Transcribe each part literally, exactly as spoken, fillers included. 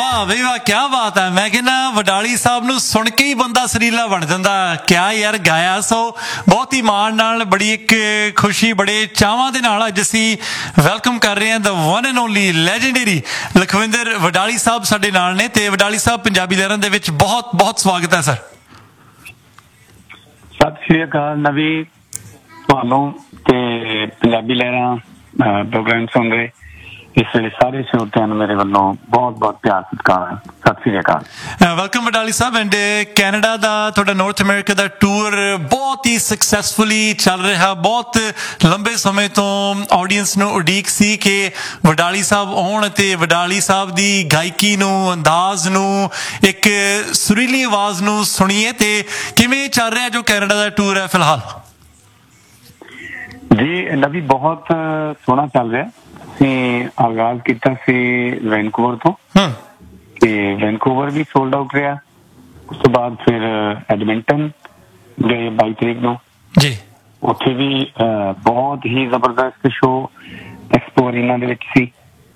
वाह बई वाह, क्या बात है। मैं कहना वडाली साहब नूं सुन के ही बंदा सरीला बन जांदा। क्या यार गाया। सो बहुत ही माण नाल, बड़ी एक खुशी, बड़े चावां दे नाल अज असीं वैलकम कर रहे हैं the one and only लैजेंडरी Lakhwinder Wadali साहब साडे नाल ने। ते वडाली साहब पंजाबी लहरां दे विच बहुत बहुत स्वागत है सर। सत श्री अकाल नवी, तुहानूं ते पंजाबी लहरां प्रोग्राम सुन रहे इस वे सारे श्रोतिਆਂ ਨੂੰ ਮੇਰੇ ਵੱਲੋਂ बहुत बहुत प्यार सत्कार। सत श्री अकाल। Welcome Wadali Sahib. And Canada ਦਾ ਤੁਹਾਡਾ ਨਾਰਥ ਅਮਰੀਕਾ ਦਾ ਟੂਰ ਬਹੁਤ ਹੀ ਸਕਸੈਸਫੁਲੀ ਚੱਲ ਰਿਹਾ। ਬਹੁਤ ਲੰਬੇ ਸਮੇਂ ਤੋਂ ਆਡੀਅנס ਨੂੰ ਉਡੀਕ ਸੀ ਕਿ ਵਡਾਲੀ ਸਾਹਿਬ ਆਉਣ ਅਤੇ ਵਡਾਲੀ ਸਾਹਿਬ ਦੀ ਗਾਇਕੀ ਨੂੰ, ਅੰਦਾਜ਼ ਨੂੰ, ਇੱਕ ਸੁਰੀਲੀ ਆਵਾਜ਼ ਨੂੰ ਸੁਣੀਏ। ਤੇ ਕਿਵੇਂ ਚੱਲ ਰਿਹਾ ਜੋ ਕੈਨੇਡਾ ਦਾ ਟੂਰ ਹੈ ਫਿਲਹਾਲ? ਜੀ ਨਵੀ, ਬਹੁਤ ਸੋਹਣਾ ਚੱਲ ਰਿਹਾ। आगाज किया वैनकूवर तो वैनकूवर भी सोल्ड आउट रहा। उस तो बाद फिर एडमिंटन गए बाई तरीक नूं जी। उत्थे भी बहुत ही जबरदस्त शो एक्सपो अरीना दे विच सी।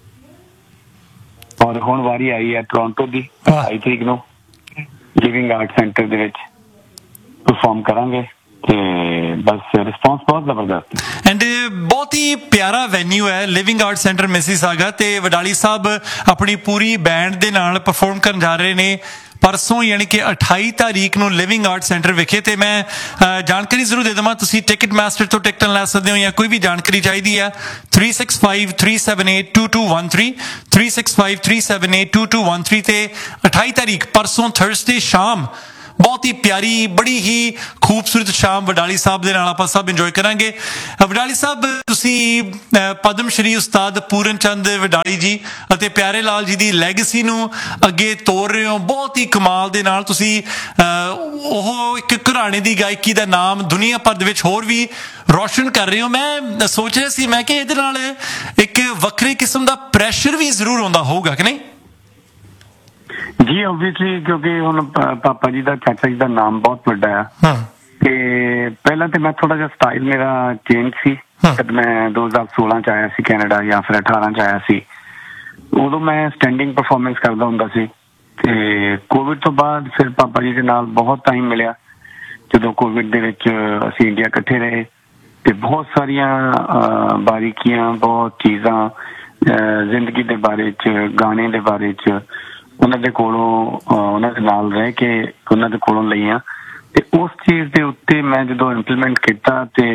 और हुण वारी आई है टोरंटो दी बाई तरीक नूं living art centre they which perform करांगे। ਤੇ ਬਸ ਰਿਸਪੌਂਸ ਬਹੁਤ ਜ਼ਬਰਦਸਤ। ਐਂਡ ਬਹੁਤ ਹੀ ਪਿਆਰਾ ਵੈਨਿਊ ਹੈ ਲਿਵਿੰਗ ਆਰਟ ਸੈਂਟਰ ਮਿਸੀਸਾਗਾ। ਤੇ ਵਡਾਲੀ ਸਾਹਿਬ ਆਪਣੀ ਪੂਰੀ ਬੈਂਡ ਦੇ ਨਾਲ ਪਰਫਾਰਮ ਕਰਨ ਜਾ ਰਹੇ ਨੇ ਪਰਸੋਂ, ਯਾਨੀ ਕਿ ਅਠਾਈ ਤਾਰੀਖ ਨੂੰ ਲਿਵਿੰਗ ਆਰਟ ਸੈਂਟਰ ਵਿਖੇ। ਤੇ ਮੈਂ ਜਾਣਕਾਰੀ ਜ਼ਰੂਰ ਦੇ ਦੇਵਾਂ, ਤੁਸੀਂ ਟਿਕਟ ਮਾਸਟਰ ਤੋਂ ਟਿਕਟਾਂ ਲੈ ਸਕਦੇ ਹੋ ਜਾਂ ਕੋਈ ਵੀ ਜਾਣਕਾਰੀ ਚਾਹੀਦੀ ਹੈ three six five three seven eight two to one three three six five three seven eight two to one three. ਤੇ ਅਠਾਈ ਤਾਰੀਖ ਪਰਸੋਂ ਥਰਸਡੇ ਸ਼ਾਮ ਬਹੁਤ ਹੀ ਪਿਆਰੀ, ਬੜੀ ਹੀ ਖੂਬਸੂਰਤ ਸ਼ਾਮ ਵਡਾਲੀ ਸਾਹਿਬ ਦੇ ਨਾਲ ਆਪਾਂ ਸਭ ਇੰਜੋਏ ਕਰਾਂਗੇ। ਵਡਾਲੀ ਸਾਹਿਬ, ਤੁਸੀਂ ਪਦਮ ਸ਼੍ਰੀ ਉਸਤਾਦ ਪੂਰਨ ਚੰਦ ਵਡਾਲੀ ਜੀ ਅਤੇ ਪਿਆਰੇ ਲਾਲ ਜੀ ਦੀ ਲੈਗੇਸੀ ਨੂੰ ਅੱਗੇ ਤੋਰ ਰਹੇ ਹੋ ਬਹੁਤ ਹੀ ਕਮਾਲ ਦੇ ਨਾਲ। ਤੁਸੀਂ ਉਹ ਇੱਕ ਘਰਾਣੇ ਦੀ ਗਾਇਕੀ ਦਾ ਨਾਮ ਦੁਨੀਆ ਭਰ ਦੇ ਵਿੱਚ ਹੋਰ ਵੀ ਰੋਸ਼ਨ ਕਰ ਰਹੇ ਹੋ। ਮੈਂ ਸੋਚ ਰਿਹਾ ਸੀ, ਮੈਂ ਕਿ ਇਹਦੇ ਨਾਲ ਇੱਕ ਵੱਖਰੇ ਕਿਸਮ ਦਾ ਪ੍ਰੈਸ਼ਰ ਵੀ ਜ਼ਰੂਰ ਆਉਂਦਾ ਹੋਊਗਾ ਕਿ ਨਹੀਂ? ਜੀ ਓਬਵੀਅਸਲੀ, ਕਿਉਂਕਿ ਹੁਣ ਪਾਪਾ ਜੀ ਦਾ, ਚਾਚਾ ਜੀ ਦਾ ਨਾਮ ਬਹੁਤ ਵੱਡਾ ਆ। ਤੇ ਪਹਿਲਾਂ ਤੇ ਮੈਂ ਥੋੜਾ ਜਿਹਾ ਸਟਾਈਲ ਮੇਰਾ ਚੇਂਜ ਸੀ ਜਦ ਮੈਂ ਦੋ ਹਜ਼ਾਰ ਸੋਲਾਂ ਚ ਆਇਆ ਸੀ ਕੈਨੇਡਾ, ਜਾਂ ਫਿਰ ਅਠਾਰਾਂ ਚ ਆਇਆ ਸੀ। ਉਦੋਂ ਮੈਂ ਸਟੈਂਡਿੰਗ ਪਰਫਾਰਮੈਂਸ ਕਰਦਾ ਹੁੰਦਾ ਸੀ। ਤੇ ਕੋਵਿਡ ਤੋਂ ਬਾਅਦ ਫਿਰ ਪਾਪਾ ਜੀ ਦੇ ਨਾਲ ਬਹੁਤ ਟਾਈਮ ਮਿਲਿਆ। ਜਦੋਂ ਕੋਵਿਡ ਦੇ ਵਿੱਚ ਅਸੀਂ ਇੰਡੀਆ ਇਕੱਠੇ ਰਹੇ ਤੇ ਬਹੁਤ ਸਾਰੀਆਂ ਬਾਰੀਕੀਆਂ, ਬਹੁਤ ਚੀਜ਼ਾਂ ਜ਼ਿੰਦਗੀ ਦੇ ਬਾਰੇ ਚ, ਗਾਣੇ ਦੇ ਬਾਰੇ ਚ ਉਹਨਾਂ ਦੇ ਕੋਲੋਂ, ਉਹਨਾਂ ਦੇ ਨਾਲ ਰਹਿ ਕੇ ਉਹਨਾਂ ਦੇ ਕੋਲੋਂ ਲਈਆਂ। ਤੇ ਉਸ ਚੀਜ਼ ਦੇ ਉੱਤੇ ਮੈਂ ਜਦੋਂ ਇੰਪਲੀਮੈਂਟ ਕੀਤਾ ਤੇ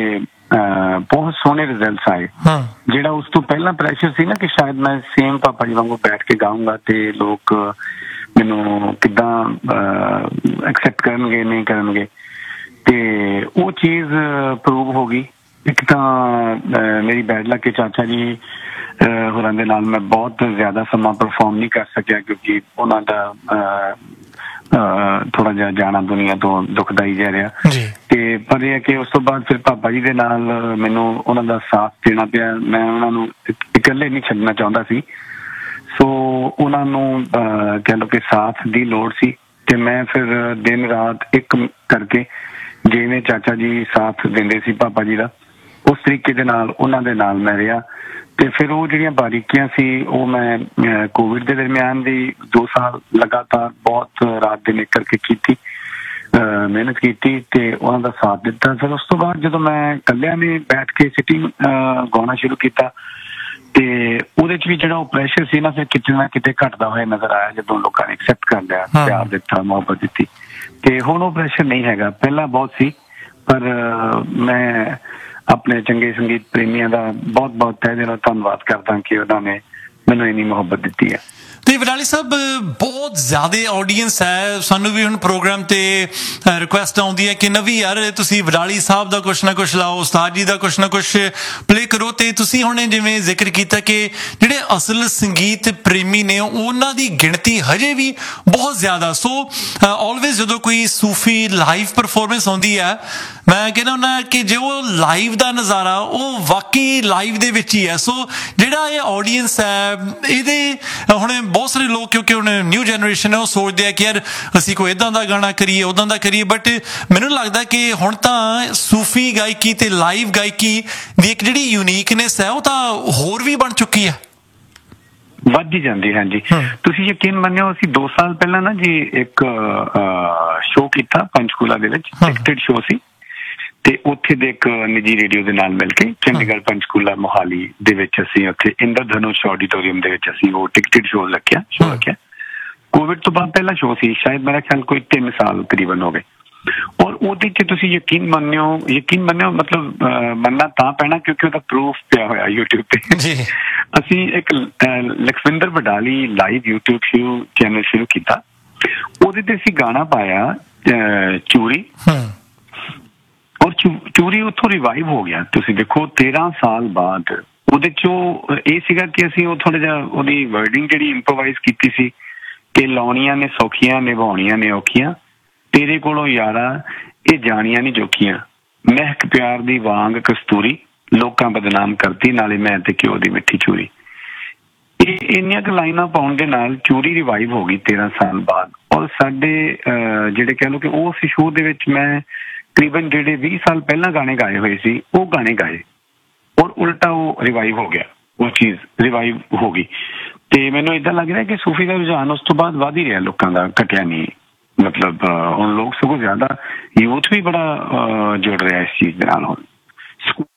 ਬਹੁਤ ਸੋਹਣੇ ਰਿਜ਼ਲਟਸ ਆਏ। ਜਿਹੜਾ ਉਸ ਤੋਂ ਪਹਿਲਾਂ ਪ੍ਰੈਸ਼ਰ ਸੀ ਨਾ ਕਿ ਸ਼ਾਇਦ ਮੈਂ ਸੇਮ ਪਾਪਾ ਜੀ ਵਾਂਗੂ ਬੈਠ ਕੇ ਗਾਊਂਗਾ ਤੇ ਲੋਕ ਮੈਨੂੰ ਕਿੱਦਾਂ ਐਕਸੈਪਟ ਕਰਨਗੇ, ਨਹੀਂ ਕਰਨਗੇ, ਤੇ ਉਹ ਚੀਜ਼ ਪ੍ਰੂਵ ਹੋ ਗਈ। ਇੱਕ ਤਾਂ ਮੇਰੀ ਬੈਡ ਲੱਕ ਕੇ ਚਾਚਾ ਜੀ ਹੋਰਾਂ ਦੇ ਨਾਲ ਮੈਂ ਬਹੁਤ ਜ਼ਿਆਦਾ ਸਮਾਂ ਪਰਫਾਰਮ ਨਹੀਂ ਕਰ ਸਕਿਆ ਕਿਉਂਕਿ ਉਹਨਾਂ ਦਾ ਥੋੜਾ ਜਿਹਾ ਜਾਣਾ ਦੁਨੀਆ ਤੋਂ ਦੁਖਦਾਈ ਜਾ ਰਿਹਾ। ਤੇ ਪਰ ਇਹ ਹੈ ਕਿ ਉਸ ਤੋਂ ਬਾਅਦ ਫਿਰ ਪਾਪਾ ਜੀ ਦੇ ਨਾਲ ਮੈਨੂੰ ਉਹਨਾਂ ਦਾ ਸਾਥ ਦੇਣਾ ਪਿਆ। ਮੈਂ ਉਹਨਾਂ ਨੂੰ ਇਕੱਲੇ ਨਹੀਂ ਛੱਡਣਾ ਚਾਹੁੰਦਾ ਸੀ। ਸੋ ਉਹਨਾਂ ਨੂੰ ਕਹਿ ਲਓ ਕਿ ਸਾਥ ਦੀ ਲੋੜ ਸੀ। ਤੇ ਮੈਂ ਫਿਰ ਦਿਨ ਰਾਤ ਇੱਕ ਕਰਕੇ, ਜਿਵੇਂ ਚਾਚਾ ਜੀ ਸਾਥ ਦਿੰਦੇ ਸੀ ਪਾਪਾ ਜੀ ਦਾ, ਉਸ ਤਰੀਕੇ ਦੇ ਨਾਲ ਉਹਨਾਂ ਦੇ ਨਾਲ ਮੈਂ ਰਿਹਾ। ਤੇ ਫਿਰ ਉਹ ਜਿਹੜੀਆਂ ਬਾਰੀਕੀਆਂ ਸੀ ਉਹ ਮੈਂ ਕੋਵਿਡ ਦੇ ਦਰਮਿਆਨ ਵੀ ਦੋ ਸਾਲ ਲਗਾਤਾਰ ਬਹੁਤ ਰਾਤ ਦਿਨ ਇੱਕ ਕਰਕੇ ਕੀਤੀ, ਮਿਹਨਤ ਕੀਤੀ ਤੇ ਉਹਨਾਂ ਦਾ ਸਾਥ ਦਿੱਤਾ। ਫਿਰ ਉਸ ਤੋਂ ਬਾਅਦ ਜਦੋਂ ਮੈਂ ਇਕੱਲਿਆਂ ਨੇ ਬੈਠ ਕੇ ਸਿਟਿੰਗ ਗਾਉਣਾ ਸ਼ੁਰੂ ਕੀਤਾ ਤੇ ਉਹਦੇ ਚ ਵੀ ਜਿਹੜਾ ਉਹ ਪ੍ਰੈਸ਼ਰ ਸੀ ਨਾ, ਫਿਰ ਕਿਤੇ ਨਾ ਕਿਤੇ ਘਟਦਾ ਹੋਇਆ ਨਜ਼ਰ ਆਇਆ ਜਦੋਂ ਲੋਕਾਂ ਨੇ ਐਕਸੈਪਟ ਕਰ ਲਿਆ, ਪਿਆਰ ਦਿੱਤਾ, ਮੁਹੱਬਤ ਦਿੱਤੀ। ਤੇ ਹੁਣ ਉਹ ਪ੍ਰੈਸ਼ਰ ਨਹੀਂ ਹੈਗਾ, ਪਹਿਲਾਂ ਬਹੁਤ ਸੀ। ਪਰ ਮੈਂ ਆਪਣੇ ਚੰਗੇ ਸੰਗੀਤ ਪ੍ਰੇਮੀਆਂ ਦਾ ਬਹੁਤ ਬਹੁਤ ਤਹਿ ਦਿਲੋਂ ਧੰਨਵਾਦ ਕਰਦਾ ਕਿ ਉਹਨਾਂ ਨੇ ਮੈਨੂੰ ਇੰਨੀ ਮੁਹੱਬਤ ਦਿੱਤੀ ਹੈ। ਤੇ ਵਡਾਲੀ ਸਾਹਿਬ, ਬਹੁਤ ਜ਼ਿਆਦਾ ਆਡੀਅנס ਹੈ। ਸਾਨੂੰ ਵੀ ਹੁਣ ਪ੍ਰੋਗਰਾਮ ਤੇ ਰਿਕੁਐਸਟ ਆਉਂਦੀ ਹੈ ਕਿ ਨਵੀਂ ਯਾਰ ਤੁਸੀਂ ਵਡਾਲੀ ਸਾਹਿਬ ਦਾ ਕੁਛ ਨਾ ਕੁਛ ਲਾਓ, ਉਸਤਾਦ ਜੀ ਦਾ ਕੁਛ ਨਾ ਕੁਛ ਪਲੇ ਕਰੋ। ਤੇ ਤੁਸੀਂ ਹੁਣ ਜਿਵੇਂ ਜ਼ਿਕਰ ਕੀਤਾ ਕਿ ਜਿਹੜੇ ਅਸਲ ਸੰਗੀਤ ਪ੍ਰੇਮੀ ਨੇ ਉਹਨਾਂ ਦੀ ਗਿਣਤੀ ਹਜੇ ਵੀ ਬਹੁਤ ਜ਼ਿਆਦਾ। ਸੋ ਆਲਵੇਜ਼ ਜਦੋਂ ਕੋਈ ਸੂਫੀ ਲਾਈਵ ਪਰਫੋਰਮੈਂਸ ਆਉਂਦੀ ਹੈ, ਮੈਂ ਕਹਿੰਦਾ ਹੁੰਦਾ ਕਿ ਜੇ ਉਹ ਲਾਈਵ ਦਾ ਨਜ਼ਾਰਾ ਉਹ ਵਾਕਈ ਲਾਈਵ ਦੇ ਵਿੱਚ ਹੀ ਹੈ। ਸੋ ਜਿਹੜਾ ਇਹ ਆਡੀਅנס ਹੈ ਇਹਦੇ ਹੁਣ ਬਹੁਤ ਸਾਰੇ ਲੋਕ, ਕਿਉਂਕਿ ਹੁਣ ਨਿਊ ਜਨਰੇਸ਼ਨ ਹੈ, ਉਹ ਸੋਚਦੇ ਆ ਕਿ ਯਾਰ ਅਸੀਂ ਕੋਈ ਇੱਦਾਂ ਦਾ ਗਾਣਾ ਕਰੀਏ, ਉੱਦਾਂ ਦਾ ਕਰੀਏ। ਬਟ ਮੈਨੂੰ ਲੱਗਦਾ ਕਿ ਹੁਣ ਤਾਂ ਸੂਫੀ ਗਾਇਕੀ ਤੇ ਲਾਈਵ ਗਾਇਕੀ ਦੀ ਇੱਕ ਜਿਹੜੀ ਯੂਨੀਕਨੈਸ ਹੈ ਉਹ ਤਾਂ ਹੋਰ ਵੀ ਬਣ ਚੁੱਕੀ ਹੈ। ਵੱਧ ਹੀ ਜਾਂਦੀ। ਹਾਂਜੀ, ਤੁਸੀਂ ਯਕੀਨ ਮੰਨਿਓ ਅਸੀਂ ਦੋ ਸਾਲ ਪਹਿਲਾਂ ਨਾ ਜੀ ਇੱਕ ਸ਼ੋਅ ਕੀਤਾ ਪੰਚਕੂਲਾ ਦੇ ਵਿੱਚ, ਟਿਕਟਡ ਸ਼ੋਅ ਸੀ, ਤੇ ਉੱਥੇ ਦੇ ਇੱਕ ਨਿੱਜੀ ਰੇਡੀਓ ਦੇ ਨਾਲ ਮਿਲ ਕੇ ਚੰਡੀਗੜ੍ਹ ਪੰਚਕੂਲਾ ਮੋਹਾਲੀ ਦੇ ਵਿੱਚ ਅਸੀਂ ਉੱਥੇ ਇੰਦਰ ਧਨੁਸ਼ ਆਡੀਟੋਰੀਅਮ ਦੇ ਵਿੱਚ ਅਸੀਂ ਉਹ ਟਿਕਟਡ ਸ਼ੋਅ ਰੱਖਿਆ ਸ਼ੋਅ ਰੱਖਿਆ ਕੋਵਿਡ ਤੋਂ ਬਾਅਦ ਪਹਿਲਾ ਸ਼ੋਅ ਸੀ, ਸ਼ਾਇਦ ਮੇਰਾ ਖਿਆਲ ਕੋਈ ਤਿੰਨ ਸਾਲ ਤਕਰੀਬਨ ਹੋ ਗਏ। ਔਰ ਉਹਦੇ 'ਚ ਤੁਸੀਂ ਯਕੀਨ ਮੰਨਿਓ ਯਕੀਨ ਮੰਨਿਓ ਮਤਲਬ ਮੰਨਣਾ ਤਾਂ ਪੈਣਾ ਕਿਉਂਕਿ ਉਹਦਾ ਪ੍ਰੂਫ ਪਿਆ ਹੋਇਆ ਯੂਟਿਊਬ ਤੇ। ਅਸੀਂ ਇੱਕ Lakhwinder Wadali live YouTube show channel ਸ਼ੁਰੂ ਕੀਤਾ, ਉਹਦੇ ਤੇ ਅਸੀਂ ਗਾਣਾ ਪਾਇਆ ਚੂਰੀ, ਔਰ ਚੂਰੀ ਉੱਥੋਂ ਰਿਵਾਈਵ ਹੋ ਗਿਆ। ਤੁਸੀਂ ਦੇਖੋ ਤੇਰਾਂ ਸਾਲ ਬਾਅਦ ਉਹਦੇ 'ਚੋਂ ਇਹ ਸੀਗਾ ਕਿ ਅਸੀਂ ਉਹ ਥੋੜਾ ਜਿਹਾ ਉਹਦੀ ਵਰਡਿੰਗ ਜਿਹੜੀ ਇੰਪਰੋਵਾਈਜ਼ ਕੀਤੀ ਸੀ ਕਿ ਲਾਉਣੀਆਂ ਨੇ ਸੌਖੀਆਂ ਨਿਭਾਉਣੀਆਂ ਨੇ ਔਖੀਆਂ, ਤੇਰੇ ਕੋਲੋਂ ਯਾਰਾ ਇਹ ਜਾਣੀਆਂ ਨੀ ਜੋਖੀਆਂ, ਮਹਿਕ ਪਿਆਰ ਦੀ ਵਾਂਗ ਕਸਤੂਰੀ, ਲੋਕਾਂ ਬਦਨਾਮ ਕਰਦੀ ਨਾਲੇ ਮੈਂ ਤੇ ਘਿਓ ਦੀ ਮਿੱਠੀ ਚੂਰੀ। ਇਹ ਇੰਨੀਆਂ ਕੁ ਲਾਈਨਾਂ ਪਾਉਣ ਦੇ ਨਾਲ ਚੂਰੀ ਰਿਵਾਈਵ ਹੋ ਗਈ ਤੇਰਾਂ ਸਾਲ ਬਾਅਦ। ਔਰ ਸਾਡੇ ਜਿਹੜੇ ਕਹਿ ਲਓ ਕਿ ਉਸ ਸ਼ੋਅ ਦੇ ਵਿੱਚ ਮੈਂ ਤਕਰੀਬਨ ਜਿਹੜੇ ਵੀਹ ਸਾਲ ਪਹਿਲਾਂ ਗਾਣੇ ਗਾਏ ਹੋਏ ਸੀ ਉਹ ਗਾਣੇ ਗਾਏ, ਔਰ ਉਲਟਾ ਉਹ ਰਿਵਾਈਵ ਹੋ ਗਿਆ, ਉਹ ਚੀਜ਼ ਰਿਵਾਈਵ ਹੋ ਗਈ। ਤੇ ਮੈਨੂੰ ਏਦਾਂ ਲੱਗ ਰਿਹਾ ਕਿ ਸੂਫੀ ਦਾ ਰੁਝਾਨ ਉਸ ਤੋਂ ਬਾਅਦ ਵੱਧ ਹੀ ਰਿਹਾ ਲੋਕਾਂ ਦਾ, ਘਟਿਆ ਨਹੀਂ। ਮਤਲਬ ਹੁਣ ਲੋਕ ਸਗੋਂ ਜ਼ਿਆਦਾ ਯੂਥ ਵੀ ਬੜਾ ਜੁੜ ਰਿਹਾ ਇਸ ਚੀਜ਼ ਦੇ ਨਾਲ। ਹੁਣ